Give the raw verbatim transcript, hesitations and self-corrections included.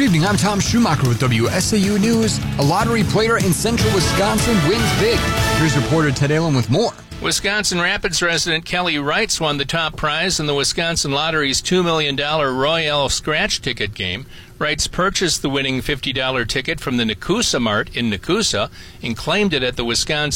evening. I'm Tom Schumacher with W S A U News. A lottery player in central Wisconsin wins big. Here's reporter Ted Allen with more. Wisconsin Rapids resident Kelly Wrights won the top prize in the Wisconsin Lottery's two million dollars Royale Scratch ticket game. Wrights purchased the winning fifty dollars ticket from the Nakusa Mart in Nakusa and claimed it at the Wisconsin